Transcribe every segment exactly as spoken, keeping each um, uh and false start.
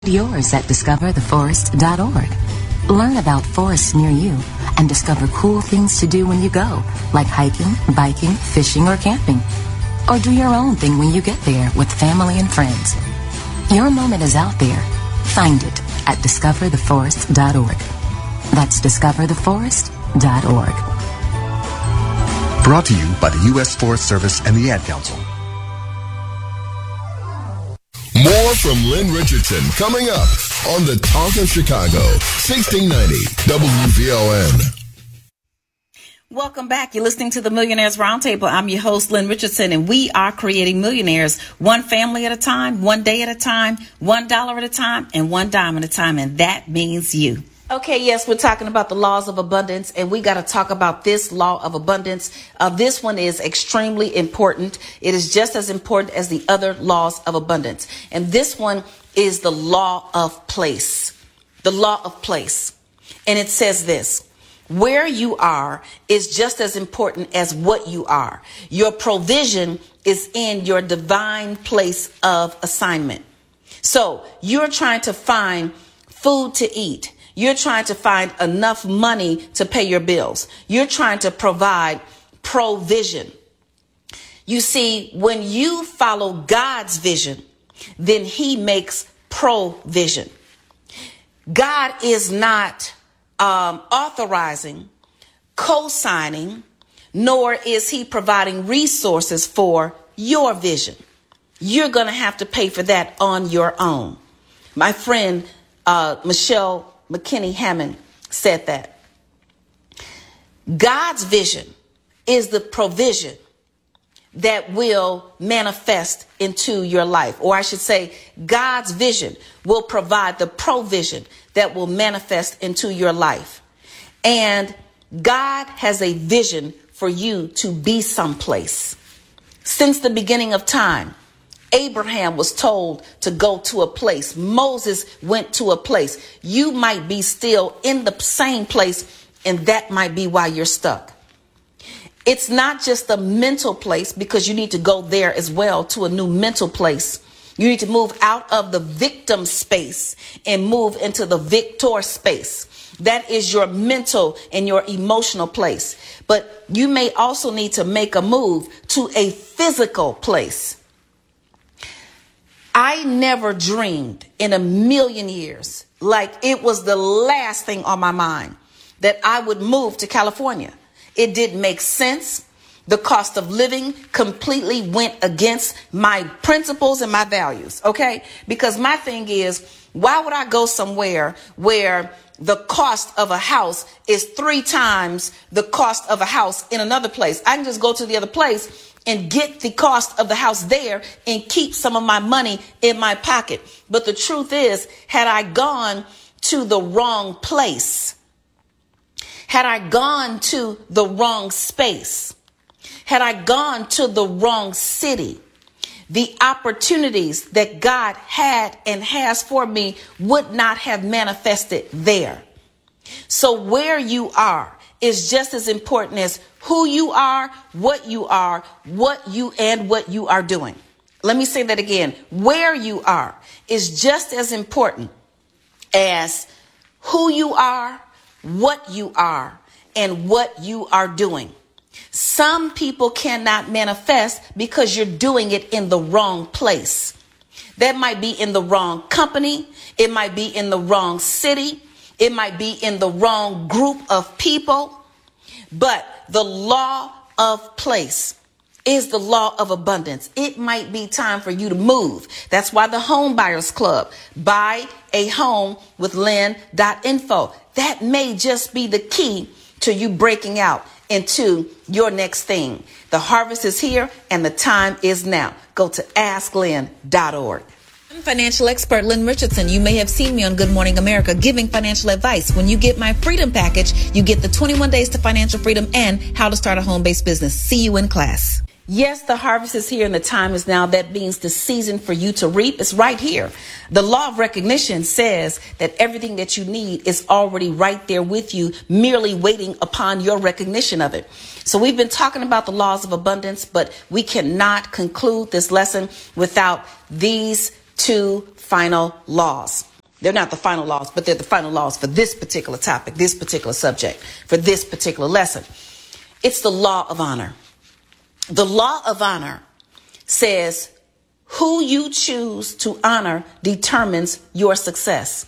Yours at discover the forest dot org. Learn about forests near you and discover cool things to do when you go, like hiking, biking, fishing, or camping. Or do your own thing when you get there with family and friends. Your moment is out there. Find it at discover the forest dot org. That's discover the forest dot org. Brought to you by the U S Forest Service and the Ad Council. More from Lynn Richardson coming up on the Talk of Chicago, sixteen ninety W V O N. Welcome back. You're listening to the Millionaires Roundtable. I'm your host, Lynn Richardson, and we are creating millionaires one family at a time, one day at a time, one dollar at a time, and one dime at a time. And that means you. Okay, yes, we're talking about the laws of abundance, and we got to talk about this law of abundance. Uh, this one is extremely important. It is just as important as the other laws of abundance. And this one is the law of place. The law of place. And it says this: where you are is just as important as what you are. Your provision is in your divine place of assignment. So you're trying to find food to eat. You're trying to find enough money to pay your bills. You're trying to provide provision. You see, when you follow God's vision, then he makes provision. God is not um, authorizing, co-signing, nor is he providing resources for your vision. You're going to have to pay for that on your own. My friend, uh, Michelle McKinney Hammond said that God's vision is the provision that will manifest into your life. Or I should say, God's vision will provide the provision that will manifest into your life. And God has a vision for you to be someplace. Since the beginning of time, Abraham was told to go to a place. Moses went to a place. You might be still in the same place, and that might be why you're stuck. It's not just a mental place, because you need to go there as well, to a new mental place. You need to move out of the victim space and move into the victor space. That is your mental and your emotional place. But you may also need to make a move to a physical place. I never dreamed in a million years, like it was the last thing on my mind, that I would move to California. It didn't make sense. The cost of living completely went against my principles and my values. Okay. Because my thing is, why would I go somewhere where the cost of a house is three times the cost of a house in another place? I can just go to the other place and get the cost of the house there and keep some of my money in my pocket. But the truth is, had I gone to the wrong place, had I gone to the wrong space, had I gone to the wrong city, the opportunities that God had and has for me would not have manifested there. So where you are is just as important as who you are, what you are, what you and what you are doing. Let me say that again. Where you are is just as important as who you are, what you are, and what you are doing. Some people cannot manifest because you're doing it in the wrong place. That might be in the wrong company. It might be in the wrong city. It might be in the wrong group of people. But the law of place is the law of abundance. It might be time for you to move. That's why the Home Buyers Club, buy a home with Lynn dot info. That may just be the key to you breaking out into your next thing. The harvest is here and the time is now. Go to ask lynn dot org. I'm financial expert Lynn Richardson. You may have seen me on Good Morning America giving financial advice. When you get my freedom package, you get the twenty-one days to financial freedom and how to start a home-based business. See you in class. Yes, the harvest is here and the time is now. That means the season for you to reap is right here. The law of recognition says that everything that you need is already right there with you, merely waiting upon your recognition of it. So we've been talking about the laws of abundance, but we cannot conclude this lesson without these two final laws. They're not the final laws, but they're the final laws for this particular topic, this particular subject, for this particular lesson. It's the law of honor. The law of honor says who you choose to honor determines your success.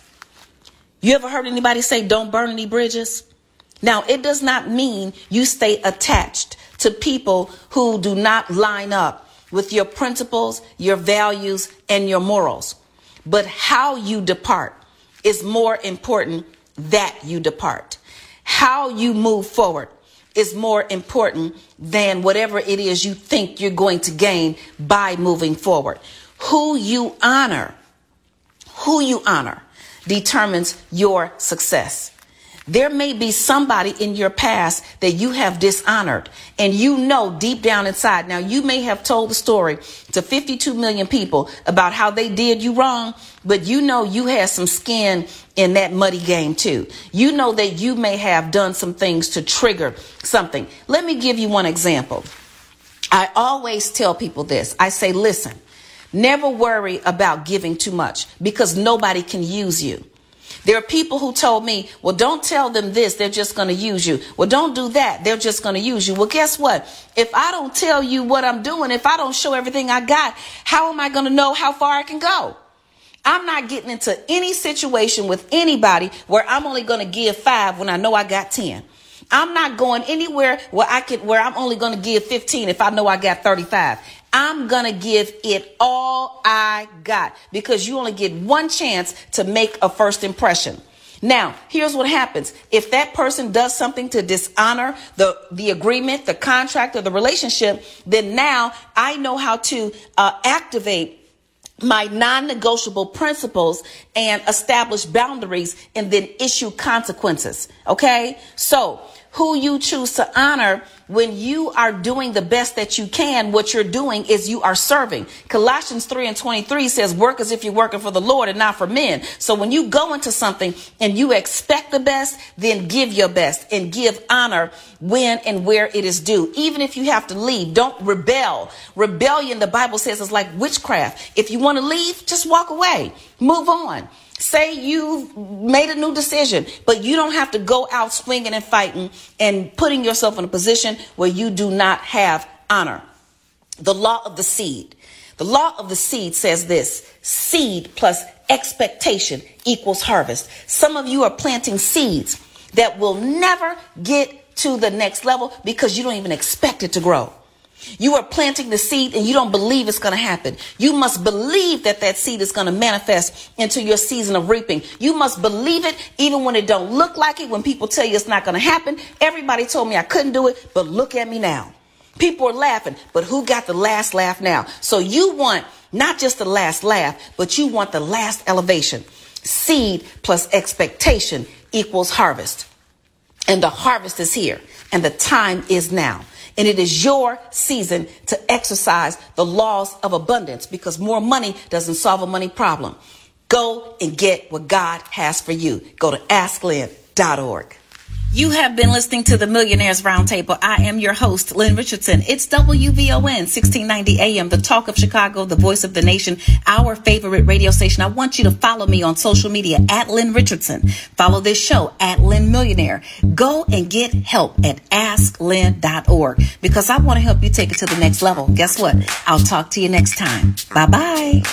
You ever heard anybody say, don't burn any bridges? Now, it does not mean you stay attached to people who do not line up with your principles, your values, and your morals. But how you depart is more important that you depart. How you move forward is more important than whatever it is you think you're going to gain by moving forward. Who you honor, who you honor determines your success. There may be somebody in your past that you have dishonored, and you know deep down inside. Now, you may have told the story to fifty-two million people about how they did you wrong, but you know you had some skin in that muddy game too. You know that you may have done some things to trigger something. Let me give you one example. I always tell people this. I say, listen, never worry about giving too much because nobody can use you. There are people who told me, well, don't tell them this. They're just going to use you. Well, don't do that. They're just going to use you. Well, guess what? If I don't tell you what I'm doing, if I don't show everything I got, how am I going to know how far I can go? I'm not getting into any situation with anybody where I'm only going to give five when I know I got ten. I'm not going anywhere where I can, where I'm only going to give fifteen if I know I got thirty-five. I'm going to give it all I got because you only get one chance to make a first impression. Now, here's what happens. If that person does something to dishonor the, the agreement, the contract, or the relationship, then now I know how to uh, activate my non-negotiable principles and establish boundaries and then issue consequences. Okay? So who you choose to honor when you are doing the best that you can, what you're doing is you are serving. Colossians three and twenty-three says, work as if you're working for the Lord and not for men. So when you go into something and you expect the best, then give your best and give honor when and where it is due. Even if you have to leave, don't rebel. Rebellion, the Bible says, is like witchcraft. If you want to leave, just walk away. Move on. Say you've made a new decision, but you don't have to go out swinging and fighting and putting yourself in a position where you do not have honor. The law of the seed. The law of the seed says this: seed plus expectation equals harvest. Some of you are planting seeds that will never get to the next level because you don't even expect it to grow. You are planting the seed and you don't believe it's going to happen. You must believe that that seed is going to manifest into your season of reaping. You must believe it even when it don't look like it, when people tell you it's not going to happen. Everybody told me I couldn't do it, but look at me now. People are laughing, but who got the last laugh now? So you want not just the last laugh, but you want the last elevation. Seed plus expectation equals harvest. And the harvest is here and the time is now. And it is your season to exercise the laws of abundance because more money doesn't solve a money problem. Go and get what God has for you. Go to ask lynn dot org. You have been listening to the Millionaires Roundtable. I am your host, Lynn Richardson. It's W V O N sixteen ninety A M, the talk of Chicago, the voice of the nation, our favorite radio station. I want you to follow me on social media at Lynn Richardson. Follow this show at Lynn Millionaire. Go and get help at ask lynn dot org because I want to help you take it to the next level. Guess what? I'll talk to you next time. Bye-bye.